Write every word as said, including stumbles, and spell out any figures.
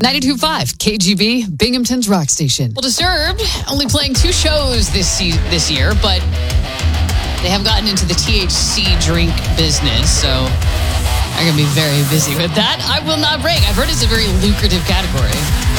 ninety-two point five K G B, Binghamton's rock station. Well, Disturbed only playing two shows this se- this year, but they have gotten into the T H C drink business, so I'm going to be very busy with that. I will not break. I've heard it's a very lucrative category.